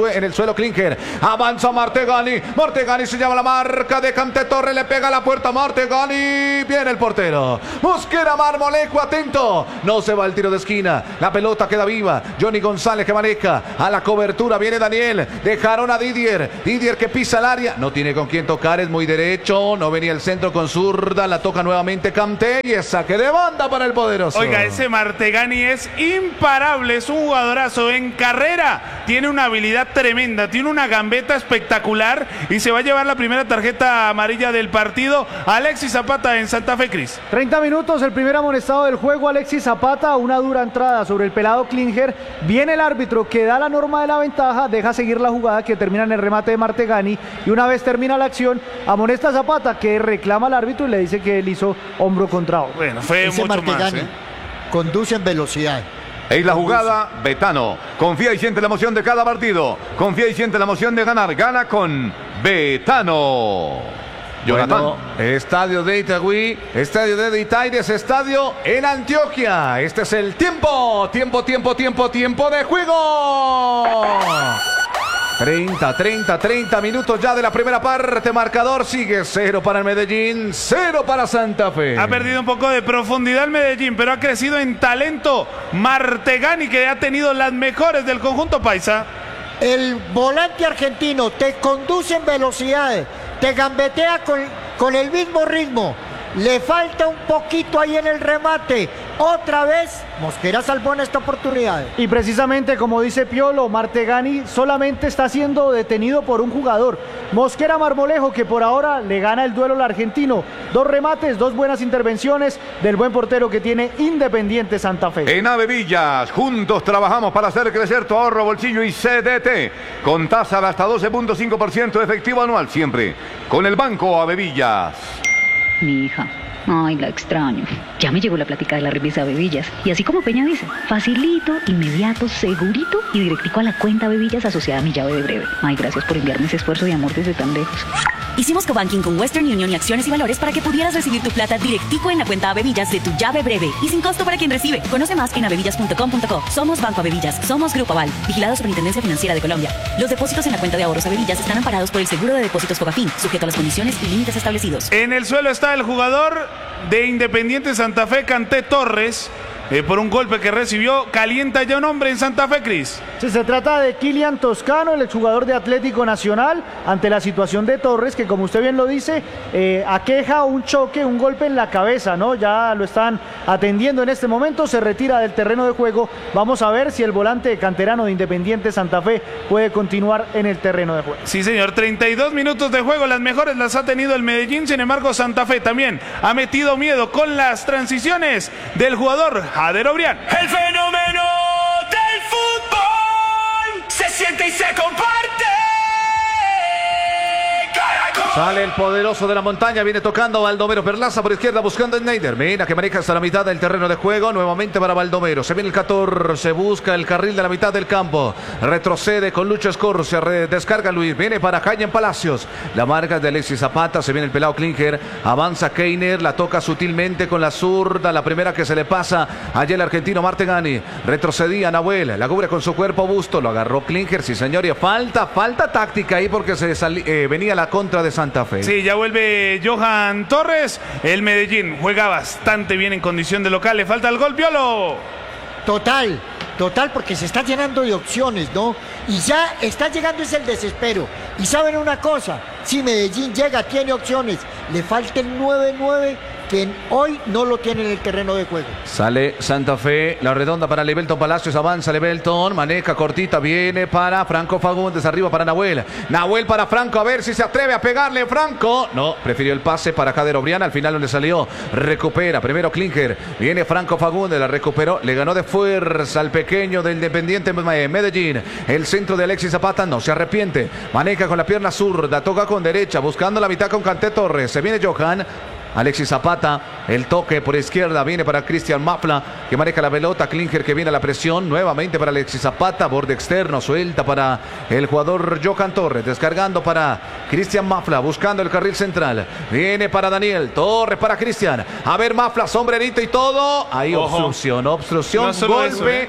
en el suelo Klinger. Avanza Martegani. Martegani se llama la marca de Kanté Torres. Le pega a la puerta Martegani. Viene el portero. Mosquera Marmolejo, atento. No se va el tiro de esquina. La pelota queda viva. Johnny González que maneja. A la cobertura viene Daniel. Dejaron a Didier. Didier que pisa el área. No tiene con quién tocar. Es muy derecho. No venía el centro con zurda. La toca nuevamente Kanté. Y es saque de banda para el poderoso. Oiga, ese Martegani es imparable. Es un jugadorazo. En carrera tiene una habilidad tremenda. Tiene una gambeta espectacular. Y se va a llevar la primera tarjeta amarilla del partido. Alexis Zapata en Santa Fe, Cris. 30 minutos, el primer amonestado del juego, Alexis Zapata, una dura entrada sobre el pelado Klinger. Viene el árbitro que da la norma de la ventaja, deja seguir la jugada que termina en el remate de Martegani. Y una vez termina la acción, amonesta a Zapata, que reclama al árbitro y le dice que él hizo hombro contra hombro. Bueno, fue ese mucho Martegani más. conduce en velocidad. En la jugada, Betano. Confía y siente la emoción de cada partido. Confía y siente la emoción de ganar. Gana con Betano. Jonathan. Bueno, estadio de Itagüí, estadio de Itaires, estadio en Antioquia. Este es el tiempo de juego. 30 minutos ya de la primera parte. Marcador sigue 0 para el Medellín, 0 para Santa Fe. Ha perdido un poco de profundidad el Medellín, pero ha crecido en talento Martegani, que ha tenido las mejores del conjunto paisa. El volante argentino te conduce en velocidad, te gambetea con el mismo ritmo. Le falta un poquito ahí en el remate. Otra vez, Mosquera salvó en esta oportunidad. Y precisamente como dice Piolo, Martegani solamente está siendo detenido por un jugador. Mosquera Marmolejo, que por ahora le gana el duelo al argentino. 2 remates, 2 buenas intervenciones del buen portero que tiene Independiente Santa Fe. En Avevillas, juntos trabajamos para hacer crecer tu ahorro, bolsillo y CDT. Con tasa de hasta 12.5% de efectivo anual, siempre con el Banco Avevillas. Mi hija. Ay, la extraño. Ya me llegó la plática de la remesa Bebillas. Y así como Peña dice, facilito, inmediato, segurito y directico a la cuenta Bebillas asociada a mi llave de breve. Ay, gracias por enviarme ese esfuerzo de amor desde tan lejos. Hicimos cobanking con Western Union y Acciones y Valores para que pudieras recibir tu plata directico en la cuenta Avevillas de tu llave breve y sin costo para quien recibe. Conoce más en avevillas.com.co. Somos Banco Avevillas, somos Grupo Aval, vigilado Superintendencia Financiera de Colombia. Los depósitos en la cuenta de ahorros Avevillas están amparados por el Seguro de Depósitos Fogafín, sujeto a las condiciones y límites establecidos. En el suelo está el jugador de Independiente Santa Fe, Kanté Torres. Por un golpe que recibió, calienta ya un hombre en Santa Fe, Cris. Sí, se trata de Kilian Toscano, el exjugador de Atlético Nacional, ante la situación de Torres, que como usted bien lo dice, aqueja un choque, un golpe en la cabeza, ¿no? Ya lo están atendiendo en este momento, se retira del terreno de juego. Vamos a ver si el volante canterano de Independiente Santa Fe puede continuar en el terreno de juego. Sí, señor, 32 minutos de juego, las mejores las ha tenido el Medellín, sin embargo Santa Fe también ha metido miedo con las transiciones del jugador Jader Obrián. El fenómeno del fútbol se siente y se comparte. Caracol. Sale el poderoso de la montaña, viene tocando Baldomero Perlaza por izquierda buscando a Schneider. Mira que maneja hasta la mitad del terreno de juego, nuevamente para Baldomero. Se viene el 14, busca el carril de la mitad del campo. Retrocede con Lucho Escorcia, descarga Luis, viene para Jaime Palacios. La marca de Alexis Zapata, se viene el pelado Klinger, avanza Keiner, la toca sutilmente con la zurda, la primera que se le pasa allá el argentino Martegani. Retrocedía Nahuel, la cubre con su cuerpo Busto, lo agarró Klinger, sí señor, y falta táctica ahí porque venía la contra de Santa Fe. Sí, ya vuelve Johan Torres. El Medellín juega bastante bien en condición de local. Le falta el gol, Piolo. Total, porque se está llenando de opciones, ¿no? Y ya está llegando es el desespero. Y saben una cosa, si Medellín llega, tiene opciones, le falta el 9-9 que hoy no lo tiene en el terreno de juego. Sale Santa Fe, la redonda para Lebelton Palacios, avanza Lebelton, maneja cortita, viene para Franco Fagundes, arriba para Nahuel. Nahuel para Franco, a ver si se atreve a pegarle Franco. No, prefirió el pase para Jader Obrián, al final no le salió. Recupera, primero Klinger, viene Franco Fagundes, la recuperó, le ganó de fuerza al pequeño del Independiente Medellín. El centro de Alexis Zapata no se arrepiente, maneja con la pierna zurda, toca con derecha, buscando la mitad con Kanté Torres. Se viene Johan. Alexis Zapata, el toque por izquierda, viene para Cristian Mafla, que maneja la pelota, Klinger que viene a la presión, nuevamente para Alexis Zapata, borde externo, suelta para el jugador Johan Torres, descargando para Cristian Mafla, buscando el carril central, viene para Daniel, Torres para Cristian, a ver Mafla, sombrerito y todo, ahí ojo. obstrucción, No solo golpe, eso,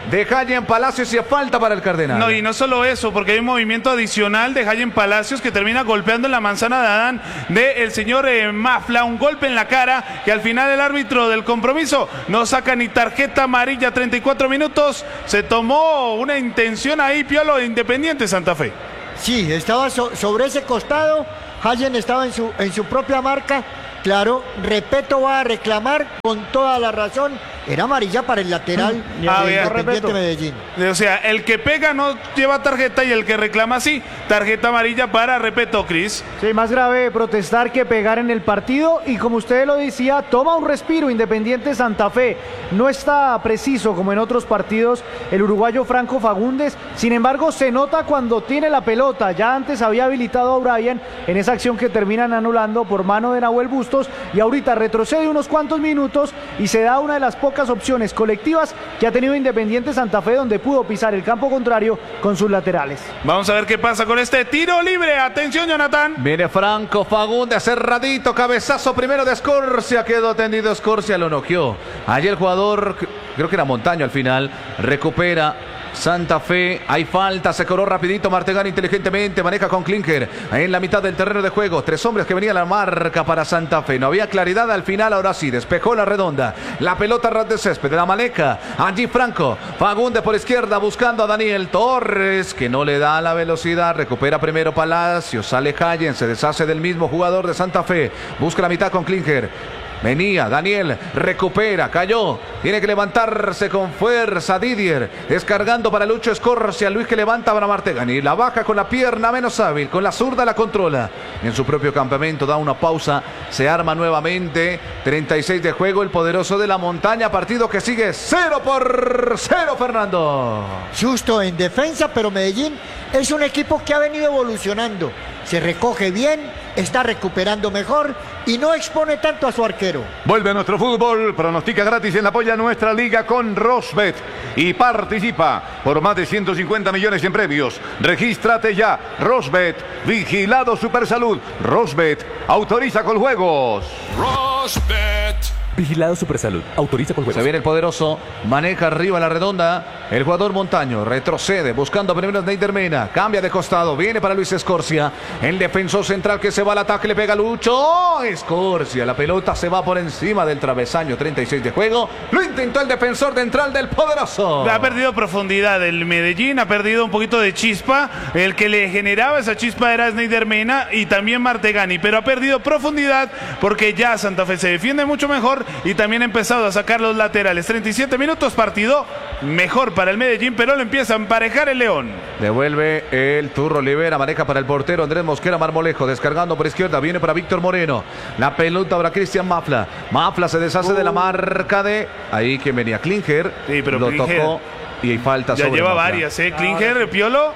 de Hayen Palacios y falta para el Cardenal. No, y no solo eso, porque hay un movimiento adicional de Hayen Palacios que termina golpeando en la manzana de Adán del señor Mafla, un golpe en la cara que al final el árbitro del compromiso no saca ni tarjeta amarilla. 34 minutos, se tomó una intención ahí, Piolo, de Independiente Santa Fe. Sí, estaba sobre ese costado, Hayen estaba en su propia marca. Claro, Repeto va a reclamar con toda la razón. Era amarilla para el lateral de Independiente Medellín. O sea, el que pega no lleva tarjeta y el que reclama sí, tarjeta amarilla para Repeto, Cris. Sí, más grave protestar que pegar en el partido y como usted lo decía, toma un respiro Independiente Santa Fe. No está preciso como en otros partidos el uruguayo Franco Fagundes, sin embargo se nota cuando tiene la pelota. Ya antes había habilitado a Brian en esa acción que terminan anulando por mano de Nahuel Bustos y ahorita retrocede unos cuantos minutos y se da una de las pocas opciones colectivas que ha tenido Independiente Santa Fe donde pudo pisar el campo contrario con sus laterales. Vamos a ver qué pasa con este tiro libre. Atención, Jonathan. Viene Franco Fagundes, cerradito, cabezazo primero de Escorcia, quedó tendido Escorcia, lo noqueó. Allí el jugador, creo que era Montaño al final, recupera Santa Fe, hay falta, se cobró rapidito, Martegani inteligentemente maneja con Klinker en la mitad del terreno de juego, 3 hombres que venían a la marca para Santa Fe, no había claridad al final, ahora sí, despejó la redonda, la pelota ras de césped, de la maneja, allí Franco, Fagundes por izquierda buscando a Daniel Torres, que no le da la velocidad, recupera primero Palacios, sale Hayen, se deshace del mismo jugador de Santa Fe, busca la mitad con Klinker. Venía Daniel, recupera, cayó, tiene que levantarse con fuerza Didier, descargando para Lucho Escorcia, Luis que levanta para Martegani, la baja con la pierna menos hábil, con la zurda la controla, en su propio campamento da una pausa, se arma nuevamente, 36 de juego, el poderoso de la montaña, partido que sigue 0-0, Fernando. Susto en defensa, pero Medellín es un equipo que ha venido evolucionando, se recoge bien, está recuperando mejor y no expone tanto a su arquero. Vuelve a nuestro fútbol, pronostica gratis en la apoya nuestra liga con Rosbet y participa por más de 150 millones en premios. Regístrate ya, Rosbet, vigilado Supersalud. Rosbet, autoriza con juegos. Rosbet. Vigilado Supersalud. Autoriza con juegos. Se viene el poderoso. Maneja arriba la redonda. El jugador Montaño retrocede buscando primero a Neider Mena. Cambia de costado. Viene para Luis Escorcia. El defensor central que se va al ataque. Le pega Lucho. Escorcia. La pelota se va por encima del travesaño. 36 de juego. Lo intentó el defensor central del poderoso. Ha perdido profundidad el Medellín. Ha perdido un poquito de chispa. El que le generaba esa chispa era Neider Mena y también Martegani. Pero ha perdido profundidad porque ya Santa Fe se defiende mucho mejor. Y también ha empezado a sacar los laterales. 37 minutos, partido mejor para el Medellín, pero lo empieza a emparejar el León. Devuelve el Turro Olivera, maneja para el portero Andrés Mosquera Marmolejo, descargando por izquierda, viene para Víctor Moreno. La pelota para Cristian Mafla. Mafla se deshace de la marca de... Ahí quien venía, Klinger. Sí, pero lo Klinger tocó y hay falta ya sobre lleva Mafla. varias, Klinger, Piolo.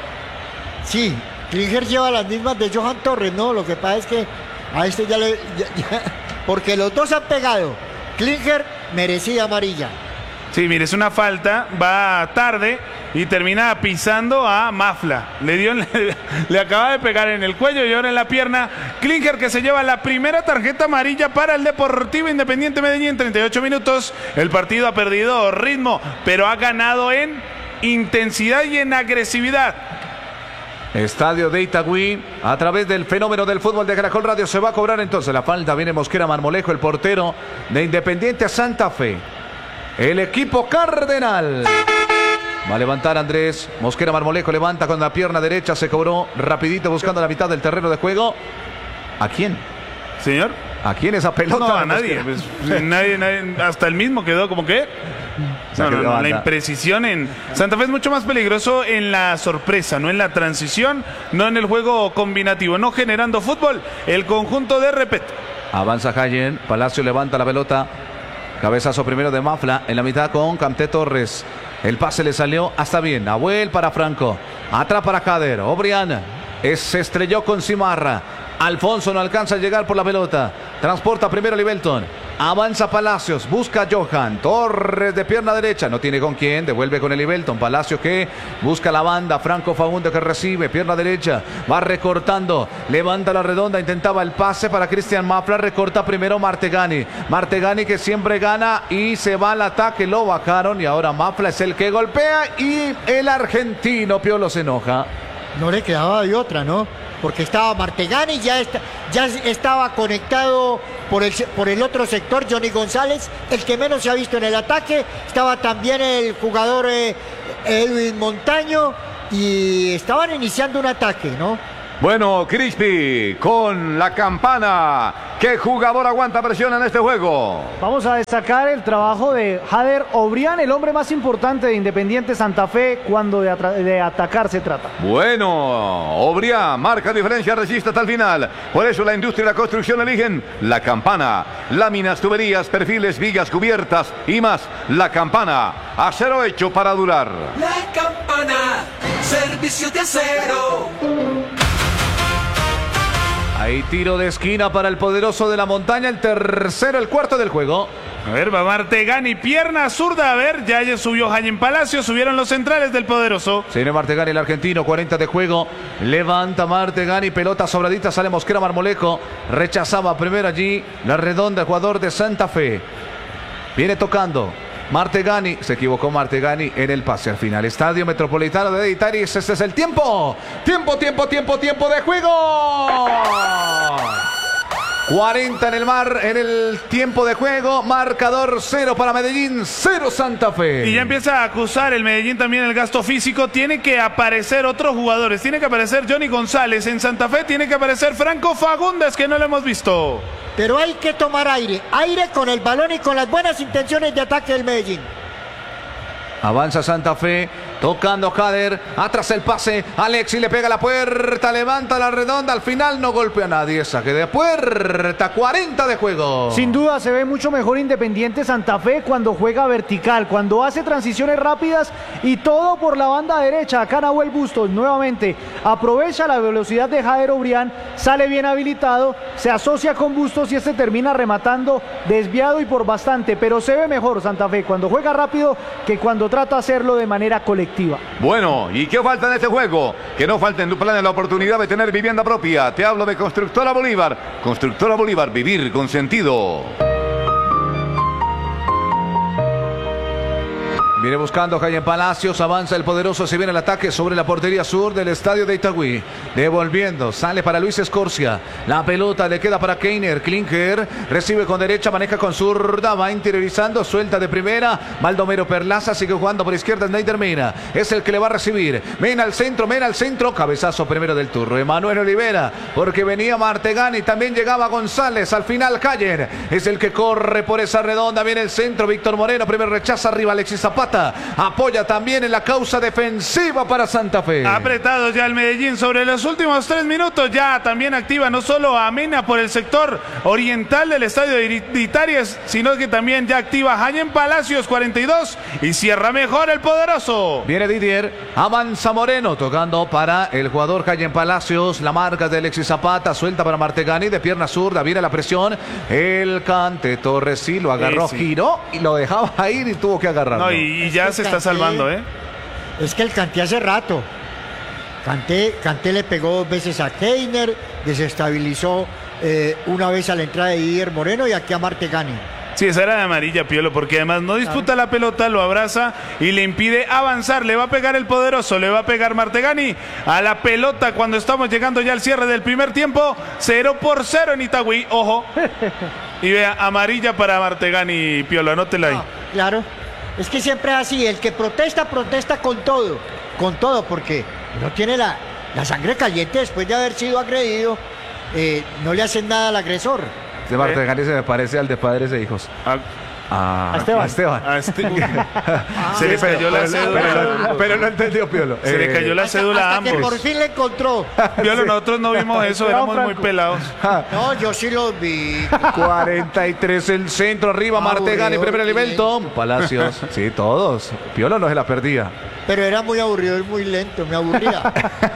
Sí, Klinger lleva las mismas de Johan Torres, ¿no? Lo que pasa es que a este ya le... porque los dos han pegado. Klinger merecía amarilla. Sí, mire, es una falta, va tarde y termina pisando a Mafla. Le acaba de pegar en el cuello y ahora en la pierna. Klinger que se lleva la primera tarjeta amarilla para el Deportivo Independiente Medellín. 38 minutos, el partido ha perdido ritmo, pero ha ganado en intensidad y en agresividad. Estadio de Itagüí, a través del fenómeno del fútbol de Caracol Radio se va a cobrar entonces la falta. Viene Mosquera Marmolejo, el portero de Independiente Santa Fe. El equipo cardenal. Va a levantar Andrés Mosquera Marmolejo, levanta con la pierna derecha, se cobró rapidito buscando la mitad del terreno de juego. ¿A quién? Señor. ¿A quién esa pelota? No, a nadie. Pues, nadie. Hasta el mismo quedó como que... No, la imprecisión en Santa Fe es mucho más peligroso en la sorpresa, no en la transición, no en el juego combinativo, no generando fútbol. El conjunto de Repeto. Avanza Hayen, Palacio levanta la pelota. Cabezazo primero de Mafla en la mitad con Camté Torres. El pase le salió hasta bien. Nahuel para Franco. Atrás para Jader. Obrián se estrelló con Cimarra. Alfonso no alcanza a llegar por la pelota. Transporta primero Libelton. Avanza Palacios, busca a Johan. Torres de pierna derecha, no tiene con quién. Devuelve con el Ibelton. Palacios que busca la banda. Franco Fagundes que recibe, pierna derecha. Va recortando, levanta la redonda. Intentaba el pase para Cristian Mafla. Recorta primero Martegani. Martegani que siempre gana y se va al ataque. Lo bajaron y ahora Mafla es el que golpea. Y el argentino Piolo se enoja. No le quedaba de otra, ¿no? Porque estaba Martegani, ya estaba conectado por el otro sector Johnny González, el que menos se ha visto en el ataque. Estaba también el jugador Edwin Montaño y estaban iniciando un ataque, ¿no? Bueno, Crispy, con la campana. ¿Qué jugador aguanta presión en este juego? Vamos a destacar el trabajo de Jader Obrián, el hombre más importante de Independiente Santa Fe cuando de atacar se trata. Bueno, Obrián marca diferencia, resiste hasta el final. Por eso la industria y la construcción eligen la campana. Láminas, tuberías, perfiles, vigas, cubiertas y más. La campana, acero hecho para durar. La campana, servicio de acero. Ahí tiro de esquina para el poderoso de la montaña. El tercero, el cuarto del juego. A ver, va Martegani, pierna zurda. A ver, ya subió Jaime Palacios. Subieron los centrales del poderoso. Se viene Martegani, el argentino, 40 de juego. Levanta Martegani, pelota sobradita. Sale Mosquera Marmolejo. Rechazaba primero allí la redonda, el jugador de Santa Fe. Viene tocando. Martegani, se equivocó Martegani en el pase al final. Estadio Metropolitano de Itaris, este es el tiempo. Tiempo de juego. 40 en el mar, en el tiempo de juego. Marcador 0 para Medellín, 0 Santa Fe. Y ya empieza a acusar el Medellín también el gasto físico. Tiene que aparecer otros jugadores. Tiene que aparecer Johnny González en Santa Fe. Tiene que aparecer Franco Fagundes, que no lo hemos visto. Pero hay que tomar aire con el balón y con las buenas intenciones de ataque del Medellín. Avanza Santa Fe, tocando Jader, atrás el pase, Alexis le pega la puerta, levanta la redonda, al final no golpea a nadie, saque de puerta, 40 de juego. Sin duda se ve mucho mejor Independiente Santa Fe cuando juega vertical, cuando hace transiciones rápidas y todo por la banda derecha. Acá Nahuel Bustos nuevamente aprovecha la velocidad de Jader Obrián, sale bien habilitado, se asocia con Bustos y este termina rematando desviado y por bastante, pero se ve mejor Santa Fe cuando juega rápido que cuando trata de hacerlo de manera colectiva. Bueno, ¿y qué falta en este juego? Que no falte en tu plan la oportunidad de tener vivienda propia. Te hablo de Constructora Bolívar. Constructora Bolívar, vivir con sentido. Viene buscando Jaime Palacios, avanza el poderoso, se viene el ataque sobre la portería sur del estadio de Itagüí. Devolviendo, sale para Luis Escorcia. La pelota le queda para Keiner. Klinker recibe con derecha, maneja con zurda, va interiorizando, suelta de primera. Baldomero Perlaza sigue jugando por izquierda. Snyder Mena es el que le va a recibir. Mena al centro, cabezazo primero del turno. Emanuel Olivera, porque venía Martegani, también llegaba González. Al final Cayer es el que corre por esa redonda. Viene el centro, Víctor Moreno, primero rechaza arriba Alexis Zapata. Apoya también en la causa defensiva para Santa Fe. Apretado ya el Medellín sobre los últimos 3 minutos. Ya también activa no solo a Mena por el sector oriental del estadio de Itarias, sino que también ya activa Jaime Palacios, 42, y cierra mejor el poderoso. Viene Didier, avanza Moreno, tocando para el jugador Jaime Palacios. La marca de Alexis Zapata, suelta para Martegani, de pierna zurda, viene la presión. El Cante Torres sí lo agarró, sí. Giró y lo dejaba ir y tuvo que agarrarlo. No, y ya se está salvando, ¿eh? Es que el Kanté hace rato. Kanté le pegó 2 veces a Keiner, desestabilizó una vez a la entrada de Didier Moreno y aquí a Martegani. Sí, esa era de amarilla, Piolo, porque además no disputa la pelota, lo abraza y le impide avanzar. Le va a pegar el poderoso, le va a pegar Martegani a la pelota cuando estamos llegando ya al cierre del primer tiempo. 0-0 en Itagüí, ojo. Y vea, amarilla para Martegani, Piolo, anótela ahí. Claro, es que siempre es así, el que protesta con todo, porque no tiene la sangre caliente después de haber sido agredido, no le hacen nada al agresor. Este Martegani se me parece al de Padres e Hijos. A Esteban. Se le cayó la cédula. Pero no entendió, Piolo. Se le cayó la cédula a hasta que ambos. por fin le encontró. Piolo, nosotros no vimos eso, éramos muy pelados. No, yo sí lo vi. 43 el centro, arriba Martegani, primero Livelton. Palacios, sí, todos. Piolo no se la perdía. pero era muy aburrido y muy lento, me aburría.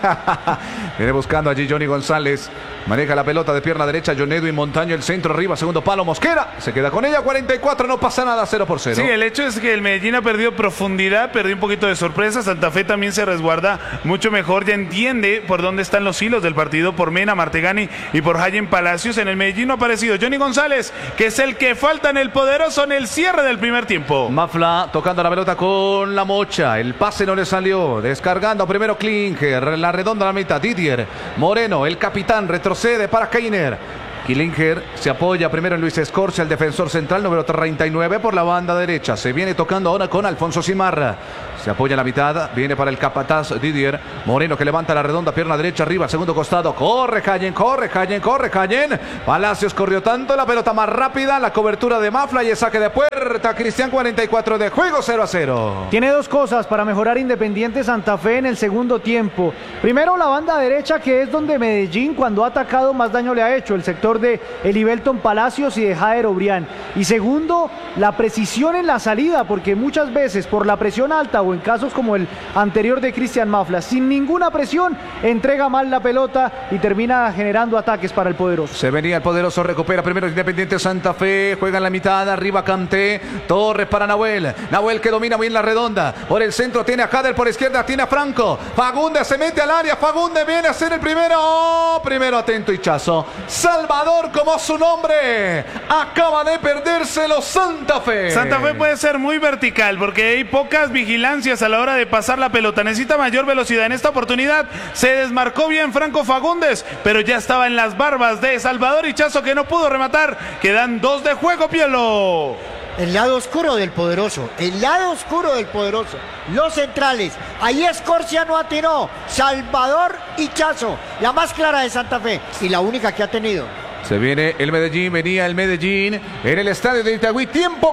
Viene buscando allí Johnny González. Maneja la pelota de pierna derecha. John Edwin Montaño, el centro arriba, segundo palo Mosquera. Se queda con ella, 44, no pasa nada, 0-0. Sí, el hecho es que el Medellín ha perdido profundidad, perdió un poquito de sorpresa. Santa Fe también se resguarda mucho mejor, ya entiende por dónde están los hilos del partido, por Mena, Martegani y por Hayen Palacios. En el Medellín no ha aparecido Johnny González, que es el que falta en el poderoso en el cierre del primer tiempo. Mafla tocando la pelota con la mocha. El pase no le salió. Descargando primero Klinger. La redonda a la mitad. Didier Moreno, el capitán, retrocede para Keiner. Klinger se apoya primero en Luis Escorcia, el defensor central número 39 por la banda derecha. Se viene tocando ahora con Alfonso Simarra. Se apoya en la mitad, viene para el capataz Didier Moreno, que levanta la redonda, pierna derecha arriba, segundo costado. Corre Hayen, corre Hayen, corre Hayen. Palacios corrió tanto, la pelota más rápida, la cobertura de Mafla y el saque de puerta. Cristian, 44 de juego, 0-0. Tiene dos cosas para mejorar Independiente Santa Fe en el segundo tiempo. Primero, la banda derecha, que es donde Medellín, cuando ha atacado, más daño le ha hecho, el sector de Elivelton Palacios y de Jader Obrián. Y segundo, la precisión en la salida, porque muchas veces por la presión alta o en casos como el anterior de Cristian Mafla, sin ninguna presión, entrega mal la pelota y termina generando ataques para el poderoso. Se venía el poderoso, recupera primero Independiente Santa Fe, juega en la mitad, arriba Kanté, Torres para Nahuel, Nahuel que domina bien la redonda, por el centro tiene a Jader, por izquierda tiene a Franco, Fagundes se mete al área, Fagundes viene a ser el primero atento Hichazo, Salvador como su nombre, acaba de perdérselo Santa Fe. Santa Fe puede ser muy vertical porque hay pocas vigilancias a la hora de pasar la pelota, necesita mayor velocidad. En esta oportunidad se desmarcó bien Franco Fagundes, pero ya estaba en las barbas de Salvador Hichazo, que no pudo rematar. Quedan 2 de juego, Pielo. El lado oscuro del poderoso, el lado oscuro del poderoso. Los centrales, ahí Escorcia no atinó. Salvador Hichazo, la más clara de Santa Fe y la única que ha tenido. Se viene el Medellín, venía el Medellín en el estadio de Itagüí, tiempo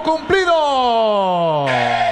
cumplido.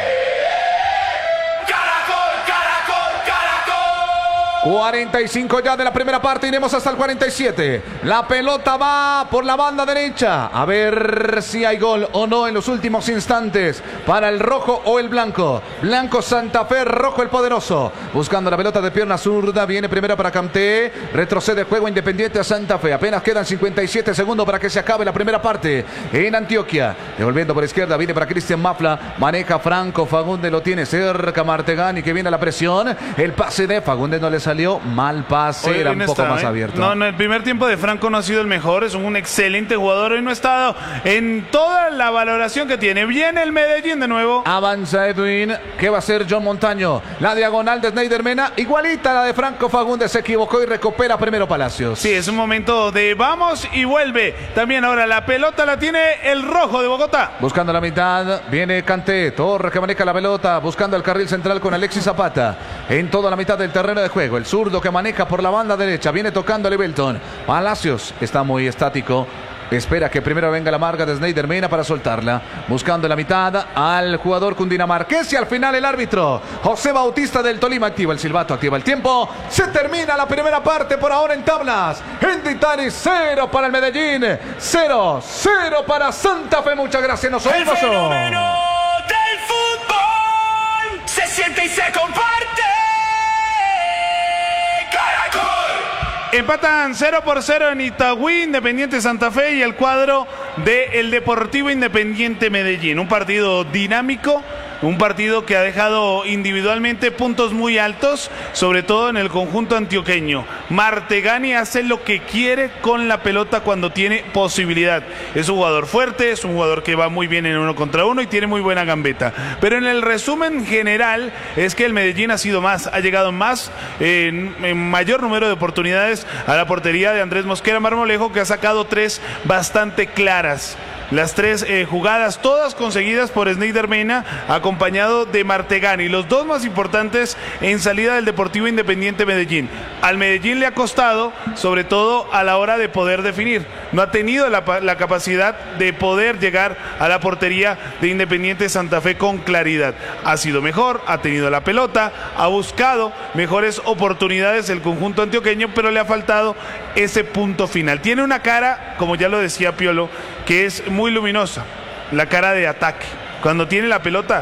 45 ya de la primera parte, iremos hasta el 47. La pelota va por la banda derecha. A ver si hay gol o no en los últimos instantes para el rojo o el blanco. Blanco Santa Fe, rojo el poderoso. Buscando la pelota de pierna zurda, viene primero para Kanté. Retrocede juego Independiente a Santa Fe. Apenas quedan 57 segundos para que se acabe la primera parte en Antioquia. Devolviendo por izquierda, viene para Cristian Mafla. Maneja Franco, Fagundes lo tiene cerca. Martegani que viene a la presión. El pase de Fagundes no le salió. Mal pase, Hoy era un poco más abierto. No, el primer tiempo de Franco no ha sido el mejor, es un excelente jugador, hoy no ha estado en toda la valoración que tiene. Viene el Medellín de nuevo. Avanza Edwin, ¿qué va a hacer John Montaño? La diagonal de Snyder Mena, igualita a la de Franco Fagundes, se equivocó y recupera primero Palacios. Sí, es un momento de vamos y vuelve. También ahora la pelota la tiene el rojo de Bogotá. Buscando la mitad, viene Kanté, Torres que maneja la pelota, buscando el carril central con Alexis Zapata. En toda la mitad del terreno de juego, el zurdo que maneja por la banda derecha, viene tocando a Elivelton. Palacios está muy estático. Espera que primero venga la marca de Snyder Mena para soltarla. Buscando en la mitad al jugador cundinamarqués y al final el árbitro José Bautista del Tolima activa el silbato, activa el tiempo. Se termina la primera parte por ahora en tablas. En Ditani 0 para el Medellín, 0 para Santa Fe. Muchas gracias. Nos El oímos. fenómeno del fútbol se siente y se comparte. Empatan 0-0 en Itagüí, Independiente Santa Fe y el cuadro del Deportivo Independiente Medellín. Un partido dinámico, un partido que ha dejado individualmente puntos muy altos, sobre todo en el conjunto antioqueño. Martegani hace lo que quiere con la pelota cuando tiene posibilidad. Es un jugador fuerte, es un jugador que va muy bien en 1 contra 1 y tiene muy buena gambeta. Pero en el resumen general es que el Medellín ha sido más, ha llegado más, en mayor número de oportunidades a la portería de Andrés Mosquera Marmolejo, que ha sacado 3 bastante claras. Las 3 jugadas, todas conseguidas por Snyder Mena, acompañado de Martegani. Los 2 más importantes en salida del Deportivo Independiente Medellín. Al Medellín le ha costado, sobre todo a la hora de poder definir. No ha tenido la capacidad de poder llegar a la portería de Independiente Santa Fe con claridad. Ha sido mejor, ha tenido la pelota, ha buscado mejores oportunidades el conjunto antioqueño, pero le ha faltado ese punto final. Tiene una cara, como ya lo decía Piolo, que es muy luminosa, la cara de ataque. Cuando tiene la pelota,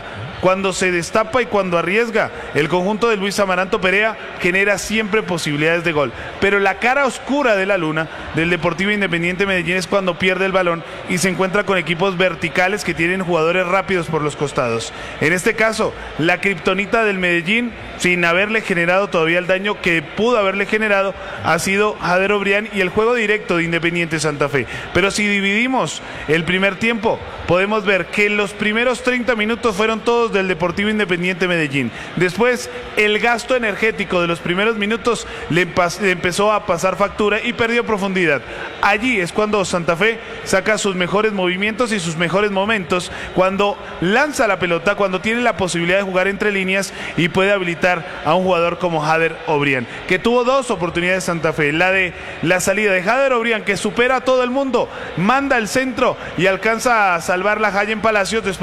cuando se destapa y cuando arriesga. El conjunto de Luis Amaranto Perea genera siempre posibilidades de gol. Pero la cara oscura de la luna del Deportivo Independiente Medellín es cuando pierde el balón y se encuentra con equipos verticales que tienen jugadores rápidos por los costados. En este caso, la kriptonita del Medellín, sin haberle generado todavía el daño que pudo haberle generado, ha sido Jader Obrián y el juego directo de Independiente Santa Fe. Pero si dividimos el primer tiempo, podemos ver que los primeros 30 minutos fueron todos del Deportivo Independiente Medellín. Después, el gasto energético de los primeros minutos le empezó a pasar factura y perdió profundidad. Allí es cuando Santa Fe saca sus mejores movimientos y sus mejores momentos, cuando lanza la pelota, cuando tiene la posibilidad de jugar entre líneas y puede habilitar a un jugador como Jader Obrián, que tuvo dos oportunidades Santa Fe. La de la salida de Jader Obrián, que supera a todo el mundo, manda el centro y alcanza a salvar la Jayen Palacios. Después